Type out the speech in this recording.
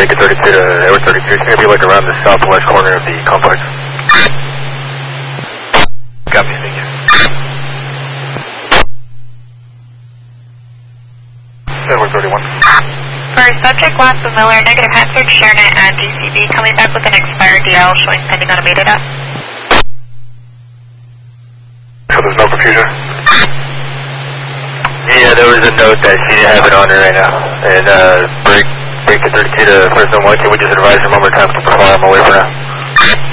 break at 32 to Edward 32. It's going to be like around the southwest corner of the complex. Got me, thank you. Edward 31. For subject lost with Miller, negative hat search, ShareNet and GCB, coming back with an expired DL showing pending on a metadata. So there's no confusion? Yeah, there was a note that she didn't have it on her right now. And break at 32 to Fresno 1, can we just advise her one more time to perform away for now?